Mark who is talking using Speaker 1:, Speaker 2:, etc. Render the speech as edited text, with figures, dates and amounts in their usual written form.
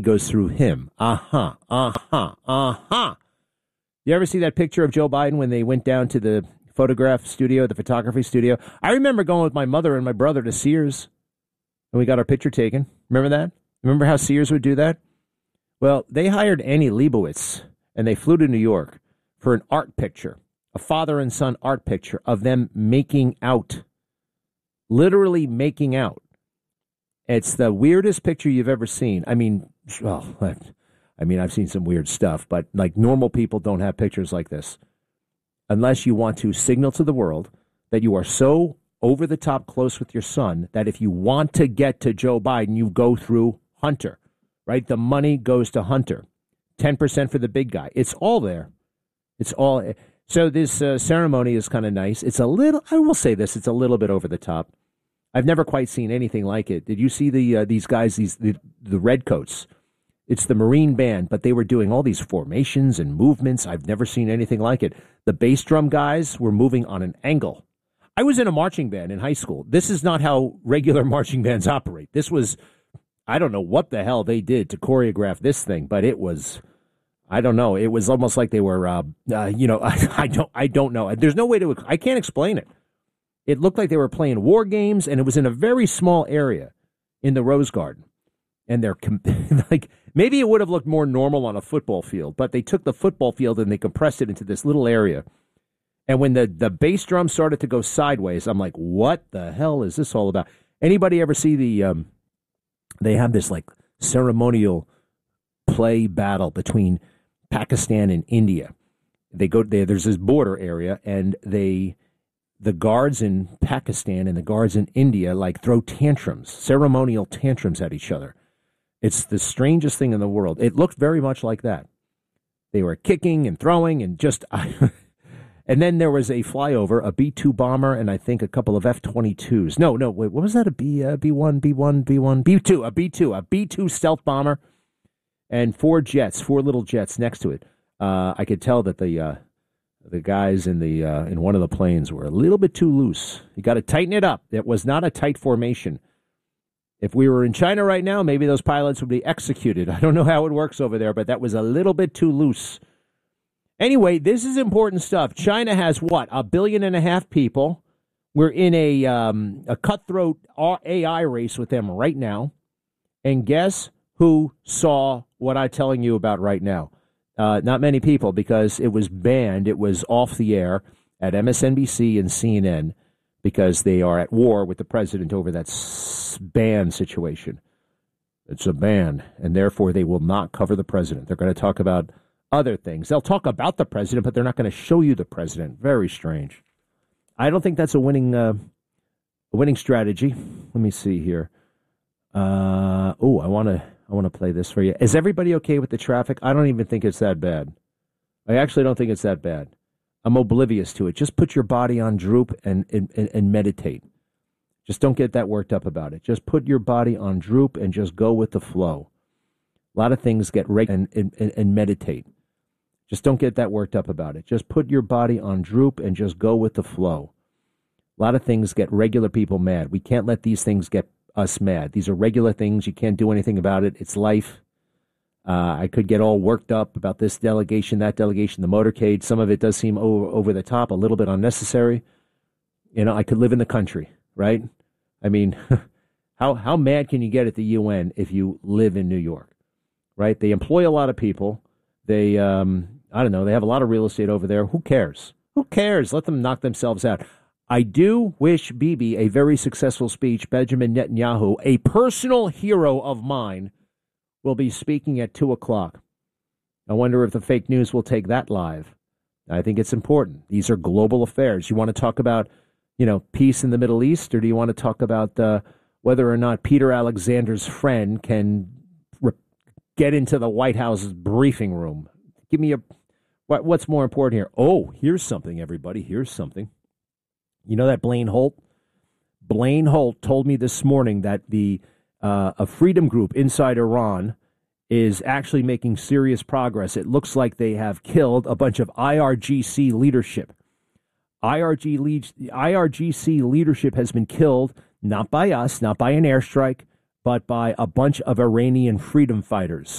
Speaker 1: goes through him. You ever see that picture of Joe Biden when they went down to the photograph studio, the photography studio? I remember going with my mother and my brother to Sears and we got our picture taken. Remember that? Remember how Sears would do that? Well, they hired Annie Leibovitz and they flew to New York for an art picture, a father and son art picture of them making out, literally making out. It's the weirdest picture you've ever seen. I mean, I've seen some weird stuff, but like normal people don't have pictures like this unless you want to signal to the world that you are so over the top close with your son that if you want to get to Joe Biden, you go through Hunter, right? The money goes to Hunter. 10% for the big guy. It's all there. It's all. So this ceremony is kind of nice. It's a little, I will say this, it's a little bit over the top. I've never quite seen anything like it. Did you see these guys, the redcoats? It's the Marine band, but they were doing all these formations and movements. I've never seen anything like it. The bass drum guys were moving on an angle. I was in a marching band in high school. This is not how regular marching bands operate. This was, I don't know what the hell they did to choreograph this thing, but it was, I don't know. It was almost like they were, I don't know. There's no way to, I can't explain it. It looked like they were playing war games, and it was in a very small area in the Rose Garden. And they're like, maybe it would have looked more normal on a football field, but they took the football field and they compressed it into this little area. And when the bass drum started to go sideways, I'm like, what the hell is this all about? Anybody ever see they have this like ceremonial play battle between Pakistan and India. They go there. There's this border area, and the guards in Pakistan and the guards in India like throw tantrums, ceremonial tantrums at each other. It's the strangest thing in the world. It looked very much like that. They were kicking and throwing and just, and then there was a flyover, a B-2 bomber, and I think a couple of F-22s. No, wait, what was that? A B-2 stealth bomber, and four little jets next to it. I could tell that the guys in one of the planes were a little bit too loose. You got to tighten it up. It was not a tight formation. If we were in China right now, maybe those pilots would be executed. I don't know how it works over there, but that was a little bit too loose. Anyway, this is important stuff. China has what? 1.5 billion people. We're in a cutthroat AI race with them right now. And guess who saw what I'm telling you about right now? Not many people, because it was banned. It was off the air at MSNBC and CNN because they are at war with the president over that ban situation. It's a ban, and therefore they will not cover the president. They're going to talk about other things. They'll talk about the president, but they're not going to show you the president. Very strange. I don't think that's a winning strategy. Let me see here. I want to play this for you. Is everybody okay with the traffic? I don't even think it's that bad. I actually don't think it's that bad. I'm oblivious to it. Just put your body on droop and meditate. Just don't get that worked up about it. Just put your body on droop and just go with the flow. A lot of things get and meditate. Just don't get that worked up about it. Just put your body on droop and just go with the flow. A lot of things get regular people mad. We can't let these things get us mad. These are regular things. You can't do anything about it. It's life. I could get all worked up about this delegation, that delegation, the motorcade. Some of it does seem over the top, a little bit unnecessary. You know, I could live in the country, right? I mean, how mad can you get at the UN if you live in New York, right? They employ a lot of people. They, I don't know, they have a lot of real estate over there. Who cares? Who cares? Let them knock themselves out. I do wish Bibi a very successful speech. Benjamin Netanyahu, a personal hero of mine, will be speaking at 2 o'clock. I wonder if the fake news will take that live. I think it's important. These are global affairs. You want to talk about, peace in the Middle East, or do you want to talk about whether or not Peter Alexander's friend can get into the White House's briefing room? Give me what's more important here? Oh, here's something, everybody. Here's something. You know that Blaine Holt? Blaine Holt told me this morning that a freedom group inside Iran is actually making serious progress. It looks like they have killed a bunch of IRGC leadership. IRGC leadership has been killed, not by us, not by an airstrike, but by a bunch of Iranian freedom fighters.